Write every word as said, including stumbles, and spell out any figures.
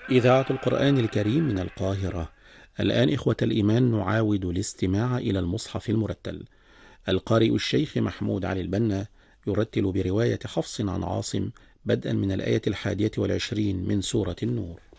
إذاعة القرآن الكريم من القاهرة. الآن إخوة الإيمان نعاود الاستماع إلى المصحف المرتل. القارئ الشيخ محمود علي البنا يرتل برواية حفص عن عاصم بدءا من الآية الحادية والعشرين من سورة النور.